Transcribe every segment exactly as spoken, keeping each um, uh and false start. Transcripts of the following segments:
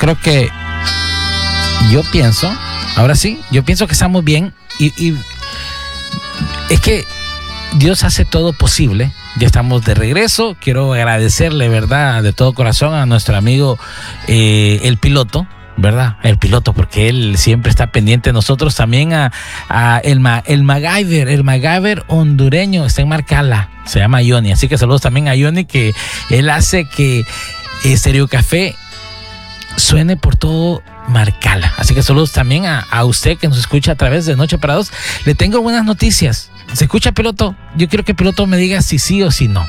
creo que, yo pienso, ahora sí, yo pienso que estamos bien y, y es que Dios hace todo posible. Ya estamos de regreso. Quiero agradecerle, ¿verdad?, de todo corazón a nuestro amigo eh, el piloto, ¿verdad? El piloto, porque él siempre está pendiente de nosotros. También a, a el, Ma, el MacGyver, el MacGyver hondureño, está en Marcala, se llama Johnny. Así que saludos también a Johnny, que él hace que Estéreo Café suene por todo Marcala. Así que saludos también a, a usted que nos escucha a través de Noche para Dos. Le tengo buenas noticias. ¿Se escucha, piloto? Yo quiero que el piloto me diga si sí o si no.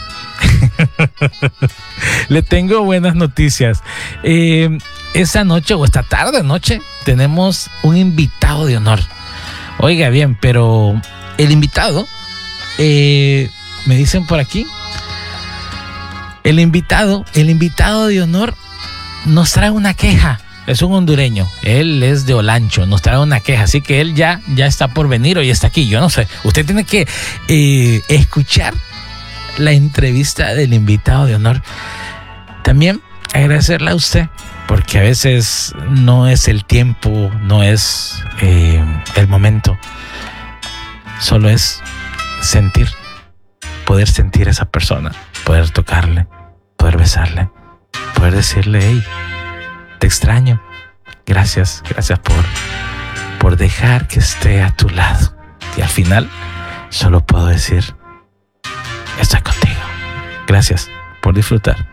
Le tengo buenas noticias. Eh, esta noche o esta tarde noche tenemos un invitado de honor. Oiga bien, pero el invitado, eh, me dicen por aquí, el invitado, el invitado de honor nos trae una queja. Es un hondureño, él es de Olancho, nos trae una queja, así que él ya, ya está por venir o ya está aquí, yo no sé. Usted tiene que eh, escuchar la entrevista del invitado de honor. También agradecerle a usted, porque a veces no es el tiempo, no es eh, el momento, solo es sentir, poder sentir a esa persona, poder tocarle, poder besarle, poder decirle, hey, te extraño, gracias, gracias por, por dejar que esté a tu lado. Y al final solo puedo decir, estoy contigo. Gracias por disfrutar